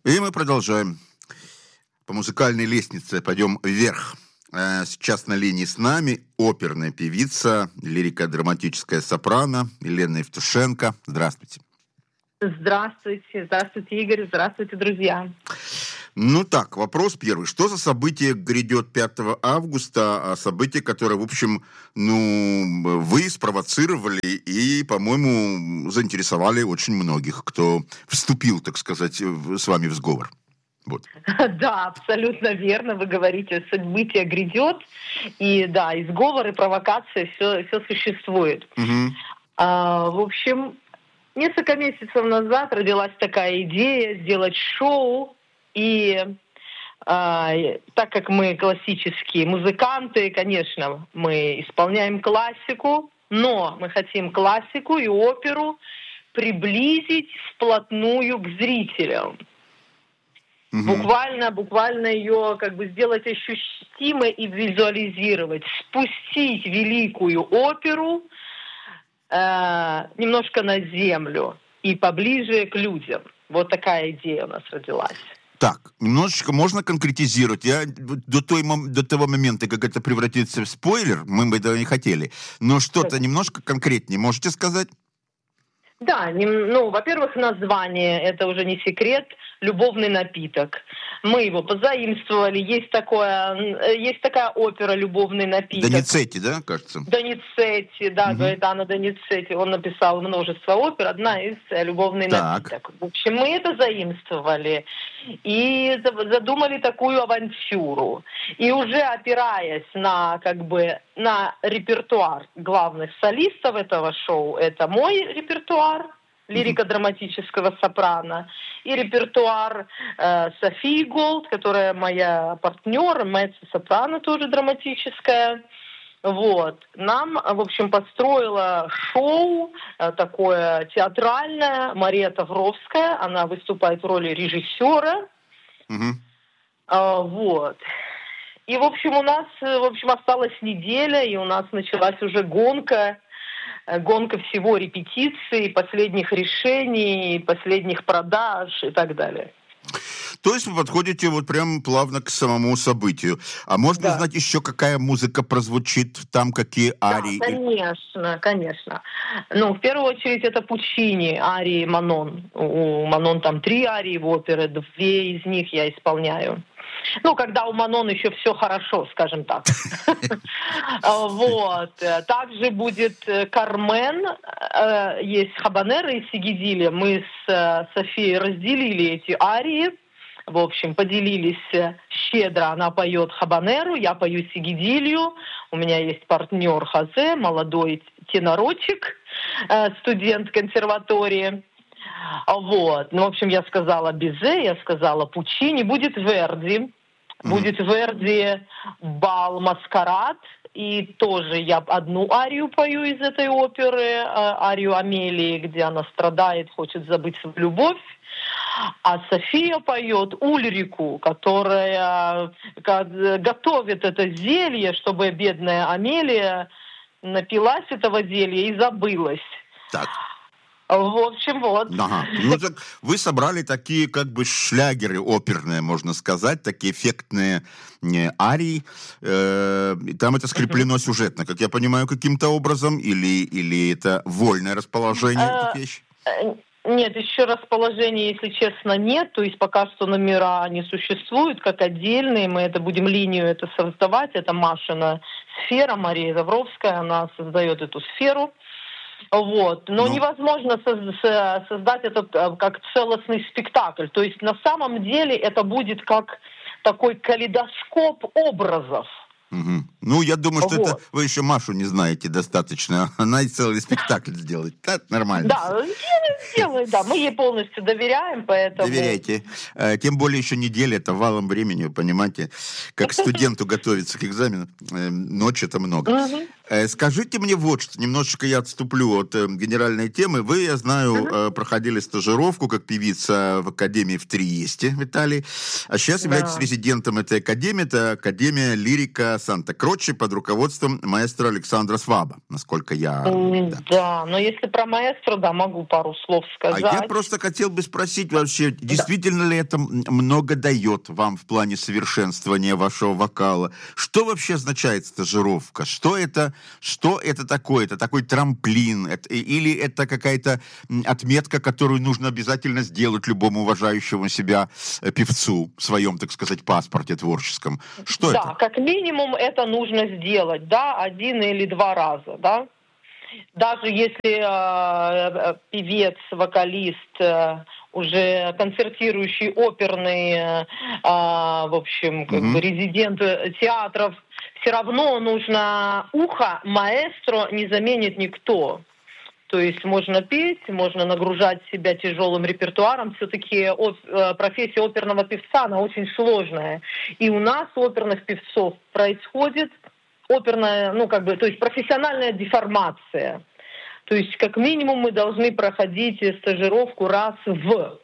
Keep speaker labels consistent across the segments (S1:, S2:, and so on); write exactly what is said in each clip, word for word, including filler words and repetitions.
S1: И мы продолжаем. По музыкальной лестнице пойдем вверх. Сейчас на линии с нами оперная певица, лирико-драматическая сопрано Елена Евтушенко. Здравствуйте.
S2: Здравствуйте. Здравствуйте, Игорь. Здравствуйте, друзья.
S1: Ну так, вопрос первый. Что за событие грядет пятого августа? Событие, которое, в общем, ну, вы спровоцировали и, по-моему, заинтересовали очень многих, кто вступил, так сказать, с вами в сговор. Вот.
S2: Да, абсолютно верно. Вы говорите, событие грядет. И да, и сговор, и провокация, все, все существует.
S1: Угу.
S2: А, в общем, несколько месяцев назад родилась такая идея сделать шоу. И а, так как мы классические музыканты, конечно, мы исполняем классику, но мы хотим классику и оперу приблизить вплотную к зрителям. Угу. Буквально, буквально ее как бы сделать ощутимой и визуализировать, спустить великую оперу э, немножко на землю и поближе к людям. Вот такая идея у нас родилась.
S1: Так, немножечко можно конкретизировать? Я до, той, до того момента, как это превратится в спойлер, мы бы этого не хотели, но что-то немножко конкретнее можете сказать?
S2: Да, ну, во-первых, название, это уже не секрет, «Любовный напиток». Мы его позаимствовали, есть, такое, есть такая опера «Любовный напиток».
S1: Доницетти, да, кажется?
S2: Доницетти, да,
S1: угу.
S2: Гаэтано Доницетти, он написал множество опер, одна из «Любовный
S1: так.
S2: напиток». В общем, мы это заимствовали и задумали такую авантюру. И уже опираясь на, как бы, на репертуар главных солистов этого шоу, это мой репертуар, лирико-драматического сопрано, и репертуар э, Софии Голд, которая моя партнер, меццо-сопрано тоже драматическая. Вот. Нам, в общем, подстроила шоу э, такое театральное Мария Тавровская. Она выступает в роли режиссера.
S1: Mm-hmm.
S2: Э, вот. И, в общем, у нас, в общем, осталась неделя, и у нас началась уже гонка, гонка всего репетиций, последних решений, последних продаж и так далее.
S1: То есть вы подходите вот прям плавно к самому событию. А можно
S2: да.
S1: знать еще, какая музыка прозвучит там, какие арии?
S2: Да, конечно, конечно. Ну, в первую очередь, это Пуччини, арии Манон. У Манон там три арии в опере, две из них я исполняю. Ну, когда у Манон еще все хорошо, скажем так. Вот. Также будет Кармен, есть хабанера и сигидилья. Мы с Софией разделили эти арии. В общем, поделились щедро. Она поет хабанеру, я пою сигидилью. У меня есть партнер Хозе, молодой тенорочек, студент консерватории. Вот. Ну, в общем, я сказала Бизе, я сказала Пуччини. Будет Верди. Mm-hmm. Будет Верди «Бал Маскарад». И тоже я одну арию пою из этой оперы, арию Амелии, где она страдает, хочет забыть свою любовь. А София поет Ульрику, которая готовит это зелье, чтобы бедная Амелия напилась этого зелья и забылась.
S1: Так.
S2: В общем, вот.
S1: Ага. Ну, так вы собрали такие, как бы, шлягеры оперные, можно сказать, такие эффектные не, арии. Э, там это скреплено сюжетно, как я понимаю, каким-то образом? Или, или это вольное расположение этих вещей?
S2: Нет, еще расположения, если честно, нет. То есть пока что номера не существуют как отдельные. Мы это будем линию это создавать. Это Машина сфера, Мария Тавровская, она создает эту сферу. Вот. Но ну. невозможно создать этот как целостный спектакль. То есть на самом деле это будет как такой калейдоскоп образов.
S1: Угу. Ну, я думаю, что вот. Это вы еще Машу не знаете достаточно. Она и целый спектакль сделает. Да, нормально.
S2: Да, сделает, да. Мы ей полностью доверяем, поэтому...
S1: Доверяйте. Тем более еще неделя, это валом времени, вы понимаете. Как студенту готовиться к экзамену, ночь это много.
S2: Угу.
S1: Э, Скажите мне вот что, немножечко я отступлю от э, генеральной темы. Вы, я знаю,
S2: Мгм.
S1: э, проходили стажировку как певица в Академии в Триесте, в Италии, а сейчас являетесь
S2: Да.
S1: резидентом этой Академии. Это Академия Лирика Санта-Кроче под руководством маэстро Александра Сваба, насколько я...
S2: М,
S1: Да.
S2: Да, но если про маэстро, да, могу пару слов
S1: А я
S2: сказать.
S1: просто хотел бы спросить вообще,
S2: Да.
S1: действительно ли это м- много дает вам в плане совершенствования вашего вокала? Что вообще означает стажировка? Что это, что это такое? Это такой трамплин? Это- и- или это какая-то м, отметка, которую нужно обязательно сделать любому уважающему себя э, певцу в своем, так сказать, паспорте творческом? Что это?
S2: Да, как минимум это нужно сделать, да, один или два раза, да. Даже если э, э, певец, вокалист, э, уже концертирующий оперный, э, а, в общем, как бы
S1: Мгм.
S2: резидент э, театров, все равно нужно ухо маэстро не заменит никто. То есть можно петь, можно нагружать себя тяжелым репертуаром. Все-таки профессия оперного певца, она очень сложная. И у нас, у оперных певцов, происходит оперная, ну как бы, то есть профессиональная деформация. То есть как минимум мы должны проходить стажировку раз в...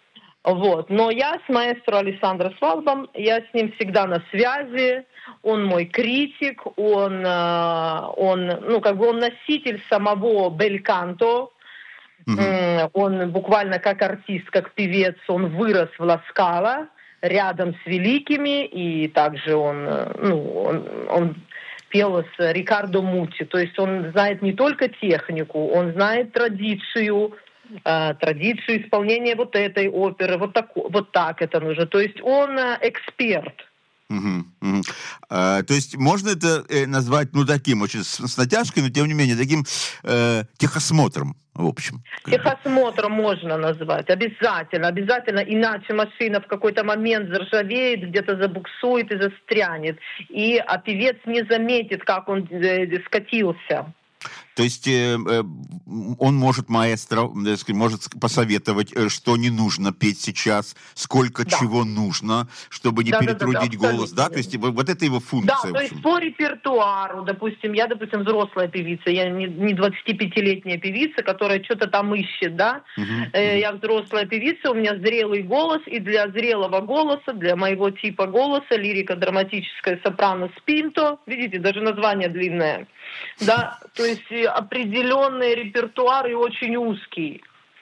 S2: Вот. Но я с маэстро Александром Свалбом, я с ним всегда на связи, он мой критик, он, э, он, ну, как бы он носитель самого бельканто,
S1: Мгм.
S2: М, он буквально как артист, как певец, он вырос в Ла Скала, рядом с великими, и также он, э, ну, он, он пел с Рикардо Мути, то есть он знает не только технику, он знает традицию, э, традицию исполнения вот этой оперы, вот так, вот так это нужно. То есть он э, эксперт.
S1: Мгм, мгм. А, то есть можно это э, назвать, ну, таким, очень с, с натяжкой, но тем не менее, таким э, техосмотром, в общем. Как бы.
S2: Техосмотром можно назвать, обязательно, обязательно, иначе машина в какой-то момент заржавеет, где-то забуксует и застрянет, и а певец не заметит, как он э, скатился.
S1: То есть э, э, м, он может, маэстро, э, так сказать, может ск- посоветовать, э, что не нужно петь сейчас, сколько
S2: Да,
S1: чего нужно, чтобы не
S2: да-да-да,
S1: перетрудить голос,
S2: абсолютно
S1: да? То
S2: верно.
S1: есть вот, вот это его
S2: Да,
S1: функция, в
S2: то есть
S1: общем.
S2: по репертуару, допустим, я, допустим, взрослая певица, я не, не двадцатипятилетняя певица, которая что-то там ищет, да,
S1: Мгм,
S2: Э,
S1: мгм.
S2: я взрослая певица, у меня зрелый голос, и для зрелого голоса, для моего типа голоса, лирико-драматическая сопрано спинто, видите, даже название длинное, да, то есть э, определенный репертуар и очень узкий.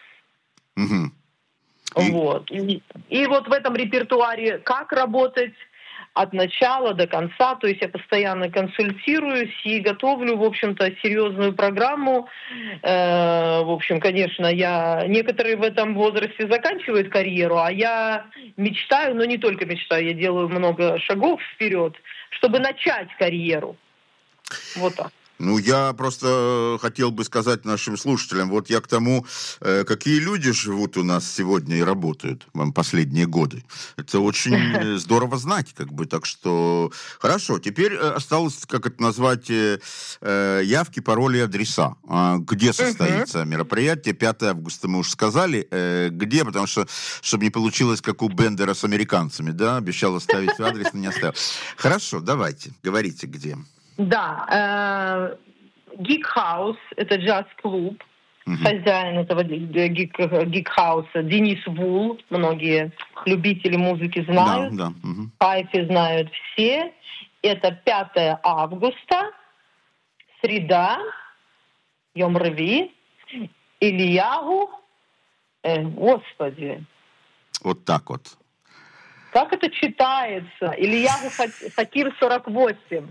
S1: Мгм. И,
S2: Вот. И, и вот в этом репертуаре как работать от начала до конца, то есть я постоянно консультируюсь и готовлю, в общем-то, серьезную программу. Э, в общем, конечно, я некоторые в этом возрасте заканчивают карьеру, а я мечтаю, но не только мечтаю, я делаю много шагов вперед, чтобы начать карьеру. Вот так.
S1: ну, я просто э, хотел бы сказать нашим слушателям, вот я к тому, э, какие люди живут у нас сегодня и работают вам последние годы. Это очень э, здорово знать, как бы, так что хорошо. Теперь э, осталось, как это назвать, э, э, явки, пароли и адреса. А, где
S2: Мгм.
S1: состоится мероприятие? пятого августа мы уже сказали. Э, где? Потому что, чтобы не получилось, как у Бендера с американцами, да, обещал оставить адрес, но не оставил. Хорошо, давайте, говорите, где.
S2: Да, гик-хаус, это джаз-клуб.
S1: Мгм.
S2: Хозяин этого гик, гик-хауса Денис Вул. Многие любители музыки
S1: Да,
S2: знают.
S1: да. Мгм.
S2: В Хайфе знают все. Это пятого августа, среда, Йом Реви, Ильягу. Э, господи,
S1: Вот так вот.
S2: как это читается? Ильягу Хат- Хатир сорок восемь.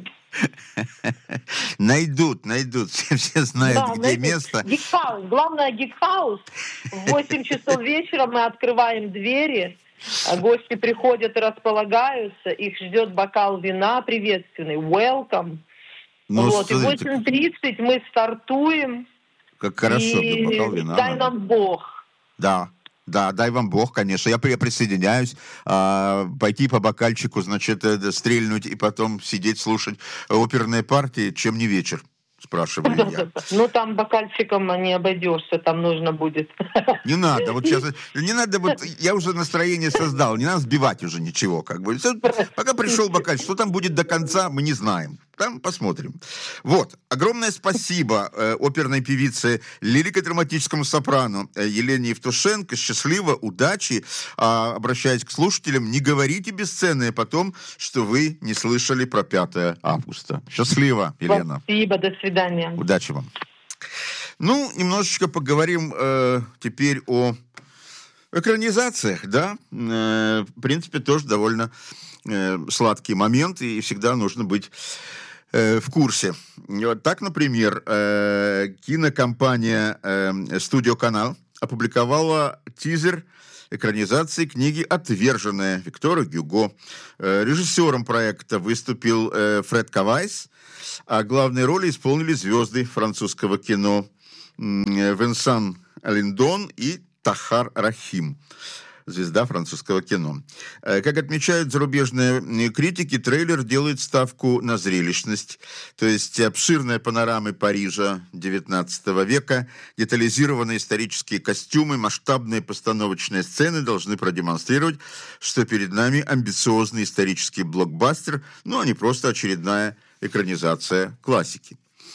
S1: Найдут, найдут. Все, все знают,
S2: Да,
S1: где
S2: найдут.
S1: место.
S2: Гикхаус. Главное, гикхаус. В восемь часов вечера мы открываем двери. а Гости приходят и располагаются. Их ждет бокал вина приветственный. Welcome.
S1: Ну,
S2: Вот. И в
S1: смотрите,
S2: восемь тридцать мы стартуем.
S1: как хорошо, да, бокал
S2: И
S1: вина
S2: дай
S1: надо.
S2: нам Бог.
S1: Да, да, дай вам Бог, конечно. Я при- присоединяюсь. А, пойти по бокальчику, значит, э, да, стрельнуть и потом сидеть, слушать оперные партии, чем не вечер, спрашиваю я.
S2: Да-да-да. Ну, там бокальчиком не обойдешься. Там нужно будет.
S1: Не надо, вот сейчас, не надо, вот я уже настроение создал, не надо сбивать уже ничего, как бы. Всё, пока пришел бокаль, что там будет до конца, мы не знаем. там посмотрим. Вот. Огромное спасибо э, оперной певице, лирико-драматическому сопрану э, Елене Евтушенко. Счастливо, удачи. А, обращаясь к слушателям, не говорите бесценное потом, что вы не слышали про пятое августа. Счастливо, Елена.
S2: Спасибо, до свидания.
S1: Удачи вам. Ну, немножечко поговорим э, теперь о экранизациях, да. Э, в принципе, тоже довольно э, сладкий момент, и всегда нужно быть э, в курсе. И вот так, например, э, кинокомпания э, «Студио Канал» опубликовала тизер экранизации книги «Отверженная» Виктора Гюго. Э, режиссером проекта выступил э, Фред Кавайс, а главные роли исполнили звезды французского кино Венсан Линдон и Тахар Рахим, звезда французского кино. Как отмечают зарубежные критики, трейлер делает ставку на зрелищность, то есть обширные панорамы Парижа девятнадцатого века, детализированные исторические костюмы, масштабные постановочные сцены должны продемонстрировать, что перед нами амбициозный исторический блокбастер, но не просто очередная экранизация классики.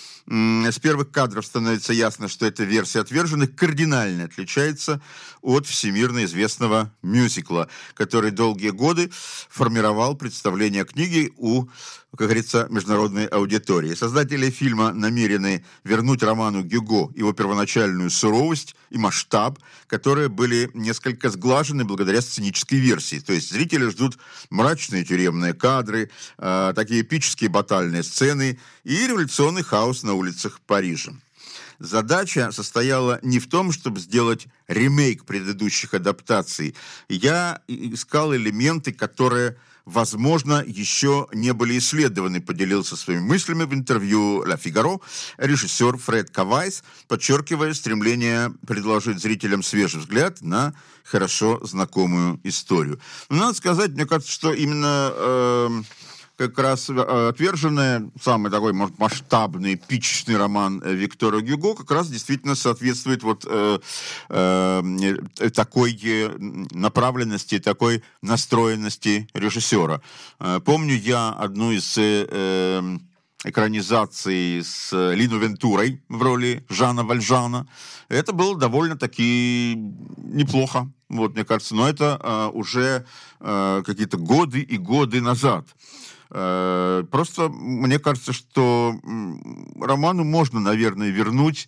S1: С первых кадров становится ясно, что эта версия «Отверженных» кардинально отличается от всемирно известного мюзикла, который долгие годы формировал представление о книге у, как говорится, международной аудитории. Создатели фильма намерены вернуть роману Гюго его первоначальную суровость и масштаб, которые были несколько сглажены благодаря сценической версии. То есть зрители ждут мрачные тюремные кадры, э, такие эпические батальные сцены и революционный хаос на улицах Парижа. Задача состояла не в том, чтобы сделать ремейк предыдущих адаптаций. Я искал элементы, которые, возможно, еще не были исследованы, поделился своими мыслями в интервью «Ля Фигаро» режиссер Фред Кавайс, подчеркивая стремление предложить зрителям свежий взгляд на хорошо знакомую историю. Но надо сказать, мне кажется, что именно э, как раз «Отверженная», самый такой, может, масштабный, эпичный роман Виктора Гюго, как раз действительно соответствует вот э, э, такой направленности, такой настроенности режиссера. Э, помню я одну из э, экранизаций с Лино Вентурой в роли Жана Вальжана. Это было довольно-таки неплохо, вот, мне кажется, но это э, уже э, какие-то годы и годы назад. Просто мне кажется, что роману можно, наверное, вернуть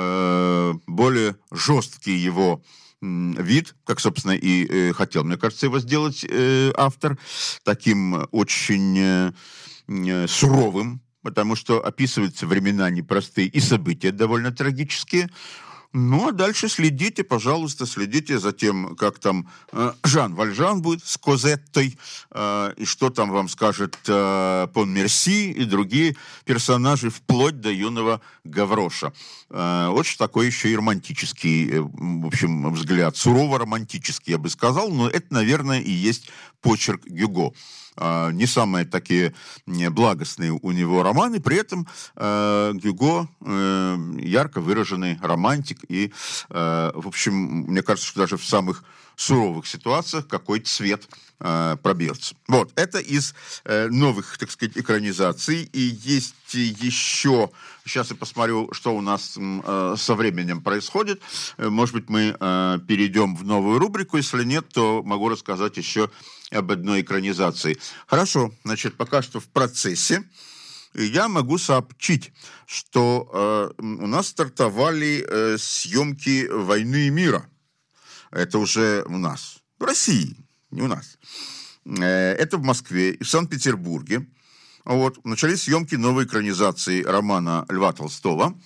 S1: более жесткий его вид, как, собственно, и хотел, мне кажется, его сделать автор, таким очень суровым, потому что описываются времена непростые и события довольно трагические. Ну, а дальше следите, пожалуйста, следите за тем, как там э, Жан Вальжан будет с Козеттой, э, и что там вам скажет э, Пон Мерси и другие персонажи, вплоть до юного Гавроша. Э, очень такой еще и романтический, э, в общем, взгляд, сурово-романтический, я бы сказал, но это, наверное, и есть почерк Гюго. Не самые такие благостные у него романы, при этом э, Гюго э, ярко выраженный романтик, и, э, в общем, мне кажется, что даже в самых суровых ситуациях какой-то свет э, пробьется. Вот, это из э, новых, так сказать, экранизаций, и есть еще, сейчас я посмотрю, что у нас э, со временем происходит, может быть, мы э, перейдем в новую рубрику, если нет, то могу рассказать еще об одной экранизации. Хорошо, значит, пока что в процессе. Я могу сообщить, что э, у нас стартовали э, съемки «Войны и мира». Это уже у нас, в России, не у нас. Э, это в Москве и в Санкт-Петербурге. Вот, начались съемки новой экранизации романа Льва Толстого.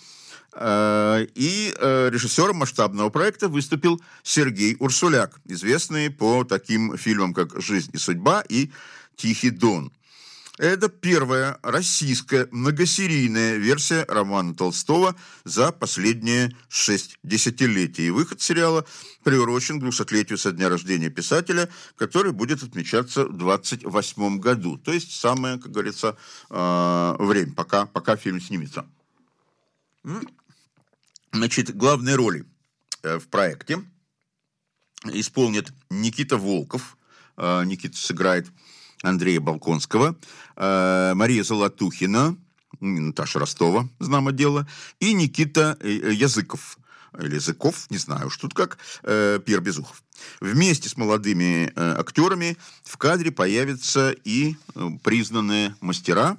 S1: И режиссером масштабного проекта выступил Сергей Урсуляк, известный по таким фильмам, как «Жизнь и судьба» и «Тихий Дон». Это первая российская многосерийная версия романа Толстого за последние шесть десятилетий. И выход сериала приурочен к двухсотлетию со дня рождения писателя, который будет отмечаться в двадцать восьмом году. То есть самое, как говорится, время, пока, пока фильм снимется. Значит, главные роли в проекте исполнит Никита Волков. Никита сыграет Андрея Балконского, э, Мария Золотухина, Наташа Ростова, знамо дело, и Никита Языков, или Языков, не знаю, что тут как, э, Пьер Безухов. Вместе с молодыми э, актерами в кадре появятся и э, признанные мастера.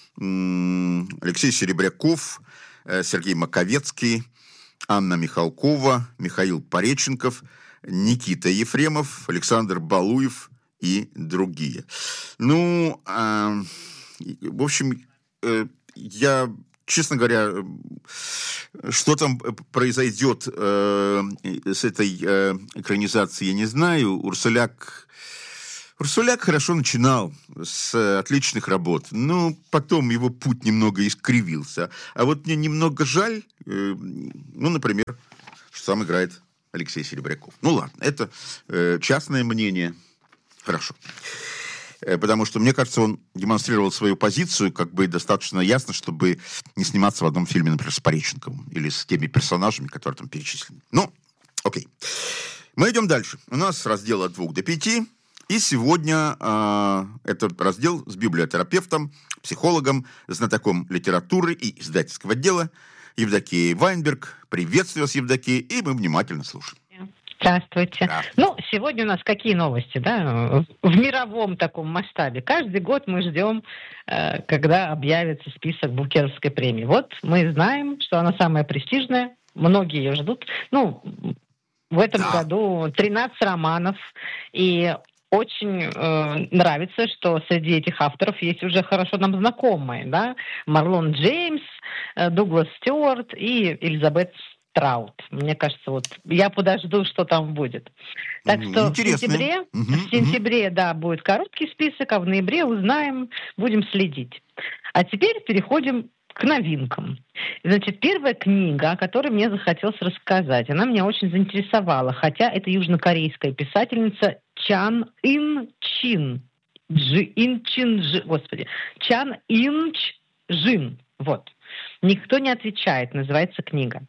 S1: М- Алексей Серебряков, э, Сергей Маковецкий, Анна Михалкова, Михаил Пореченков, Никита Ефремов, Александр Балуев и другие. Ну, э, в общем, э, я... Честно говоря, что там произойдет э, с этой э, экранизацией, я не знаю. Урсуляк, Урсуляк хорошо начинал с отличных работ, но потом его путь немного искривился. А вот мне немного жаль, э, ну, например, что там играет Алексей Серебряков. Ну ладно, это э, частное мнение. Хорошо. Потому что, мне кажется, он демонстрировал свою позицию как бы достаточно ясно, чтобы не сниматься в одном фильме, например, с Пореченковым или с теми персонажами, которые там перечислены. Ну, окей. Мы идем дальше. У нас раздел от двух до пяти. И сегодня э, этот раздел с библиотерапевтом, психологом, знатоком литературы и издательского дела Евдокией Вайнберг. Приветствую вас, Евдокия, и мы внимательно слушаем.
S3: Здравствуйте. Да. Ну, сегодня у нас какие новости, да, в мировом таком масштабе. Каждый год мы ждем, когда объявится список Букеровской премии. Вот мы знаем, что она самая престижная, многие ее ждут. Ну, в этом да. году тринадцать романов, и очень э, нравится, что среди этих авторов есть уже хорошо нам знакомые, да, Марлон Джеймс, э, Дуглас Стюарт и Элизабет Траут. Мне кажется, вот я подожду, что там будет. Так что Интересно. в сентябре, угу, в сентябре, угу. да, будет короткий список, а в ноябре узнаем, будем следить. А теперь переходим к новинкам. Значит, первая книга, о которой мне захотелось рассказать, она меня очень заинтересовала, хотя это южнокорейская писательница Чан Ин Чин. Джи Ин Чин Джи, господи. Чан Ин Жин. Вот. Никто не отвечает, называется книга.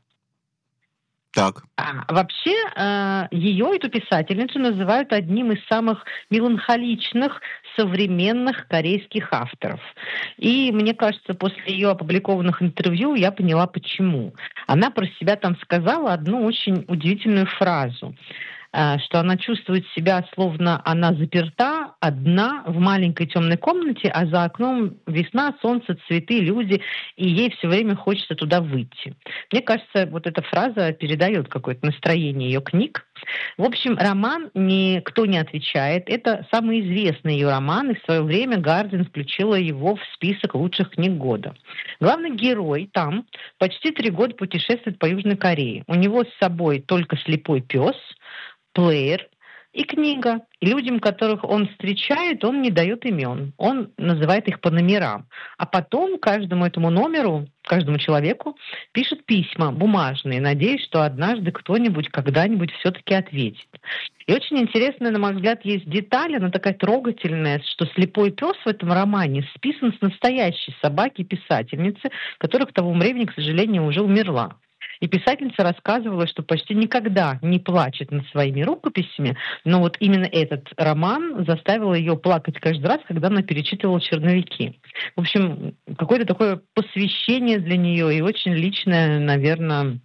S1: Так.
S3: А, вообще, э, ее, эту писательницу, называют одним из самых меланхоличных современных корейских авторов. И мне кажется, после ее опубликованных интервью я поняла, почему. Она про себя там сказала одну очень удивительную фразу, э, что она чувствует себя, словно она заперта, одна, в маленькой темной комнате, а за окном весна, солнце, цветы, люди, и ей все время хочется туда выйти. Мне кажется, вот эта фраза передает какое-то настроение ее книг. В общем, роман «Никто не отвечает» — это самый известный ее роман, и в свое время Гардиан включила его в список лучших книг года. Главный герой там почти три года путешествует по Южной Корее. У него с собой только слепой пес, плеер и книга. И людям, которых он встречает, он не дает имен. Он называет их по номерам. А потом каждому этому номеру, каждому человеку пишет письма бумажные, надеясь, что однажды кто-нибудь когда-нибудь все-таки ответит. И очень интересная, на мой взгляд, есть деталь, она такая трогательная, что слепой пес в этом романе списан с настоящей собаки-писательницы, которая к тому времени, к сожалению, уже умерла. И писательница рассказывала, что почти никогда не плачет над своими рукописями, но вот именно этот роман заставил ее плакать каждый раз, когда она перечитывала черновики. В общем, какое-то такое посвящение для нее и очень личная, наверное,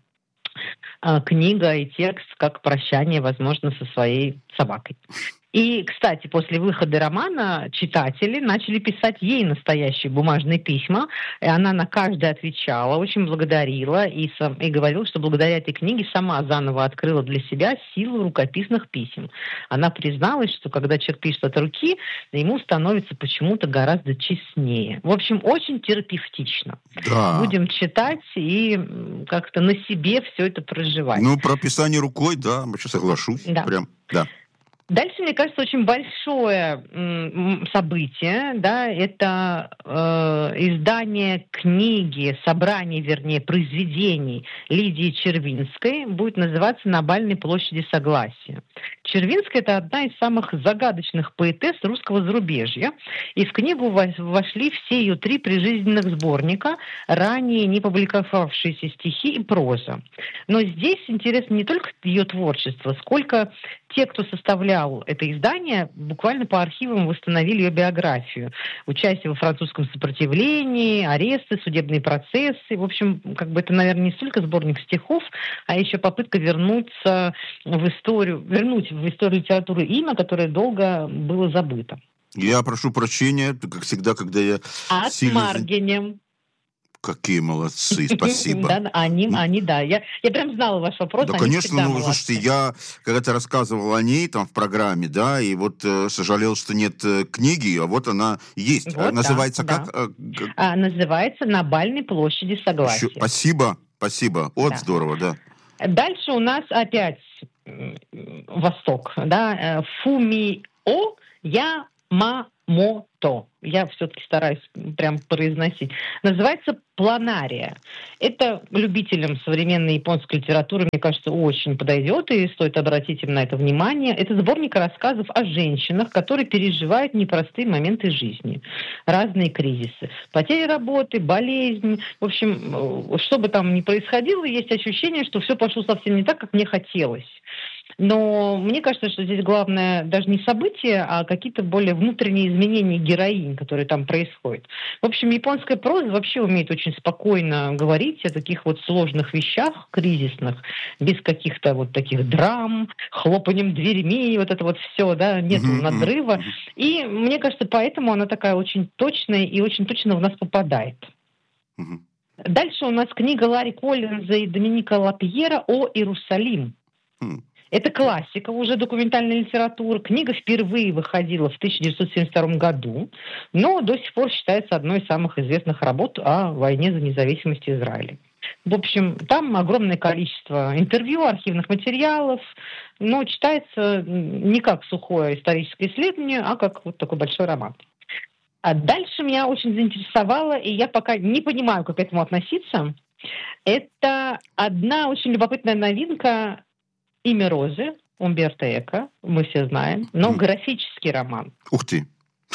S3: книга и текст, как прощание, возможно, со своей собакой. И, кстати, после выхода романа читатели начали писать ей настоящие бумажные письма, и она на каждое отвечала, очень благодарила и, сам, и говорила, что благодаря этой книге сама заново открыла для себя силу рукописных писем. Она призналась, что когда человек пишет от руки, ему становится почему-то гораздо честнее. В общем, очень терапевтично. Да. Будем читать и как-то на себе все это проживать.
S1: Ну, про писание рукой, да, я соглашусь. Да. Прям, да.
S3: Дальше, мне кажется, очень большое м, событие, да, это э, издание книги, собрание, вернее, произведений Лидии Червинской, будет называться «На бальной площади Согласия». Червинская — это одна из самых загадочных поэтесс русского зарубежья, и в книгу вошли все ее три прижизненных сборника, ранее не публиковавшиеся стихи и проза. Но здесь интересно не только ее творчество, сколько те, кто составлял это издание, буквально по архивам восстановили ее биографию. Участие во французском сопротивлении, аресты, судебные процессы. В общем, как бы это, наверное, не столько сборник стихов, а еще попытка вернуться в историю, вернуть в историю литературы имя, которое долго было забыто.
S1: Я прошу прощения, как всегда, когда я
S3: От
S1: сильно...
S3: Маргине.
S1: Какие молодцы, спасибо.
S3: Да, они, они, да. Я, я прям знала ваш вопрос.
S1: Да, конечно, ну, слушайте, я когда-то рассказывал о ней там в программе, да, и вот э, сожалел, что нет э, книги, а вот она есть.
S3: Вот,
S1: называется
S3: да,
S1: как?
S3: Да. А, называется «На бальной площади согласия».
S1: Еще, спасибо, спасибо. Вот да. Здорово, да.
S3: Дальше у нас опять Восток, да, Фумио Ямамото. Я все-таки стараюсь прям произносить. Называется «Планария». Это любителям современной японской литературы, мне кажется, очень подойдет, и стоит обратить им на это внимание. Это сборник рассказов о женщинах, которые переживают непростые моменты жизни. Разные кризисы. Потеря работы, болезнь. В общем, что бы там ни происходило, есть ощущение, что все пошло совсем не так, как мне хотелось. Но мне кажется, что здесь главное даже не события, а какие-то более внутренние изменения героинь, которые там происходят. В общем, японская проза вообще умеет очень спокойно говорить о таких вот сложных вещах, кризисных, без каких-то вот таких драм, хлопанием дверьми, вот это вот все, да, нету надрыва. И мне кажется, поэтому она такая очень точная и очень точно в нас попадает. Дальше у нас книга Ларри Коллинза и Доминика Лапьера «О Иерусалим». Это классика уже документальной литературы. Книга впервые выходила в тысяча девятьсот семьдесят втором году, но до сих пор считается одной из самых известных работ о войне за независимость Израиля. В общем, там огромное количество интервью, архивных материалов, но читается не как сухое историческое исследование, а как вот такой большой роман. А дальше меня очень заинтересовало, и я пока не понимаю, как к этому относиться. Это одна очень любопытная новинка «Имя Розы» Умберто Эко, мы все знаем, но графический роман.
S1: Ух ты!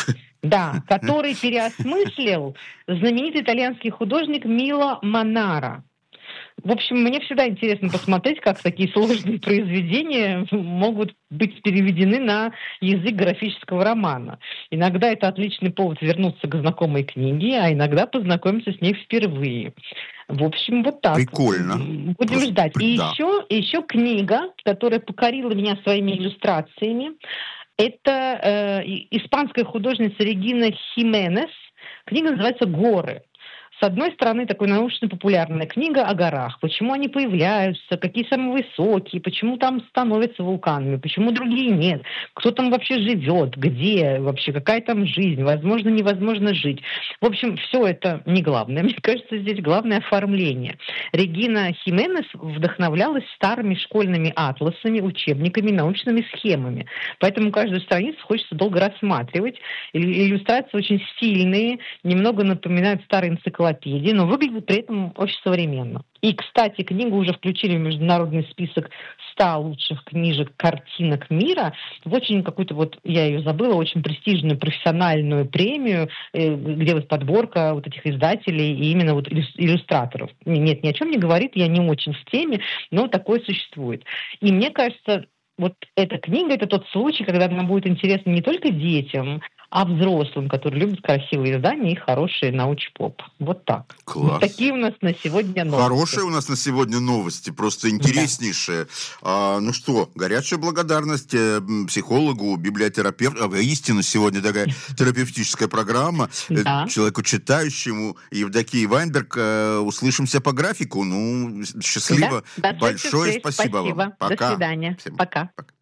S3: Да, который переосмыслил знаменитый итальянский художник Мило Манара. В общем, мне всегда интересно посмотреть, как такие сложные произведения могут быть переведены на язык графического романа. Иногда это отличный повод вернуться к знакомой книге, а иногда познакомиться с ней впервые. В общем, вот так.
S1: Прикольно.
S3: Будем
S1: Просто,
S3: ждать. И
S1: да.
S3: еще, еще книга, которая покорила меня своими иллюстрациями. Это э, испанская художница Регина Хименес. Книга называется «Горы». С одной стороны, такой научно-популярная книга о горах. Почему они появляются, какие самые высокие, почему там становятся вулканами, почему другие нет, кто там вообще живет, где вообще, какая там жизнь, возможно, невозможно жить. В общем, все это не главное. Мне кажется, здесь главное оформление. Регина Хименес вдохновлялась старыми школьными атласами, учебниками, научными схемами. Поэтому каждую страницу хочется долго рассматривать. Иллюстрации очень стильные, немного напоминают старые энциклопедии, но выглядит при этом очень современно. И, кстати, книгу уже включили в международный список ста лучших книжек, картинок мира. В очень какую-то, вот я ее забыла, очень престижную профессиональную премию, где вот подборка вот этих издателей и именно вот иллюстраторов. Нет, ни о чем не говорит, я не очень в теме, но такое существует. И мне кажется, вот эта книга — это тот случай, когда она будет интересна не только детям, а взрослым, которые любят красивые издания и хорошие науч-поп. Вот так.
S1: Класс.
S3: Вот такие у нас на сегодня новости.
S1: Хорошие у нас на сегодня новости, просто интереснейшие. Да. А, ну что, горячая благодарность психологу, библиотерапевту. А, истинно сегодня такая терапевтическая программа. Да. Человеку читающему Евдокии Вайнберг. Услышимся по графику. Ну, счастливо.
S3: Да.
S1: Большое спасибо,
S3: спасибо
S1: вам. Пока.
S3: До свидания.
S1: Всем
S3: пока.
S1: пока.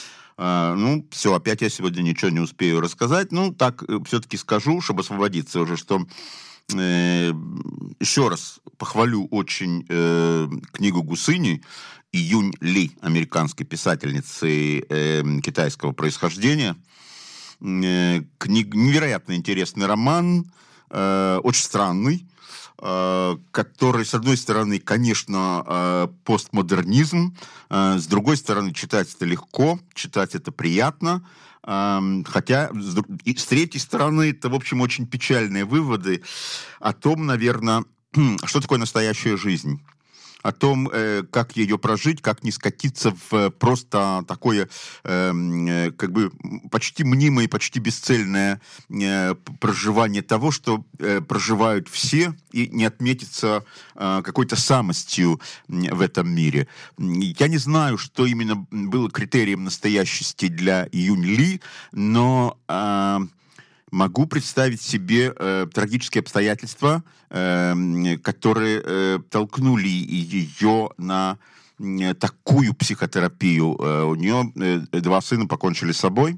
S1: А, ну, все, опять я сегодня ничего не успею рассказать. Ну, так все-таки скажу, чтобы освободиться уже, что э, еще раз похвалю очень э, книгу Гусыни Юнь Ли, американской писательницы э, китайского происхождения. Э, книг, невероятно интересный роман, э, очень странный, который, с одной стороны, конечно, постмодернизм, с другой стороны, читать это легко, читать это приятно, хотя, с третьей стороны, это, в общем, очень печальные выводы о том, наверное, что такое настоящая жизнь. о том, э, как ее прожить, как не скатиться в просто такое э, как бы почти мнимое, почти бесцельное э, проживание того, что э, проживают все, и не отметиться э, какой-то самостью в этом мире. Я не знаю, что именно было критерием настоящести для Юнь Ли, но э, могу представить себе э, трагические обстоятельства, э, которые э, толкнули ее на э, такую психотерапию. Э, у нее э, два сына покончили с собой,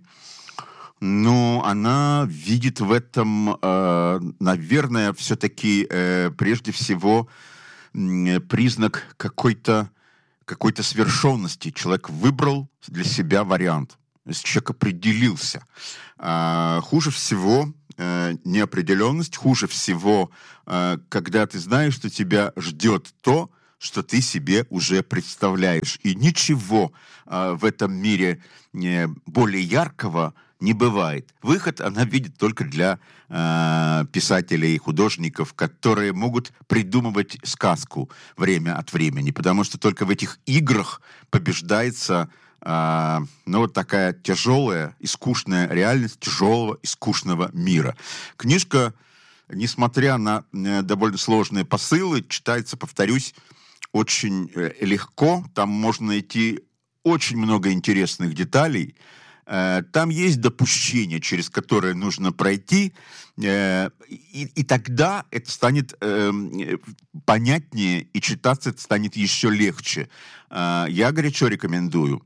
S1: но она видит в этом, э, наверное, все-таки э, прежде всего э, признак какой-то, какой-то свершенности. Человек выбрал для себя вариант. Человек определился. А, хуже всего э, неопределенность, хуже всего, э, когда ты знаешь, что тебя ждет то, что ты себе уже представляешь. И ничего э, в этом мире э, более яркого не бывает. Выход она видит только для э, писателей и художников, которые могут придумывать сказку время от времени, потому что только в этих играх побеждается Uh, ну, вот такая тяжелая и скучная реальность тяжелого и скучного мира. Книжка, несмотря на э, довольно сложные посылы, читается, повторюсь, очень э, легко. Там можно найти очень много интересных деталей. Э, там есть допущения, через которые нужно пройти, э, и, и тогда это станет э, понятнее, и читаться это станет еще легче. Э, я горячо рекомендую.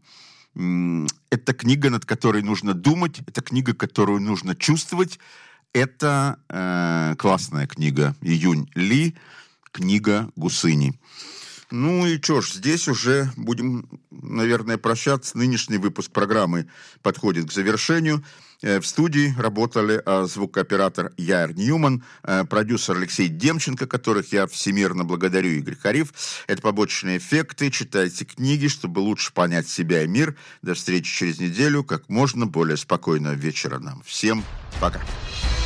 S1: Это книга, над которой нужно думать, это книга, которую нужно чувствовать. Это э, классная книга Юнь Ли, книга Гусыни. Ну и что ж, здесь уже будем, наверное, прощаться. Нынешний выпуск программы подходит к завершению. В студии работали звукооператор Яир Ньюман, продюсер Алексей Демченко, которых я всемирно благодарю, Игорь Хариф. Это побочные эффекты. Читайте книги, чтобы лучше понять себя и мир. До встречи через неделю. Как можно более спокойного вечера нам. Всем пока.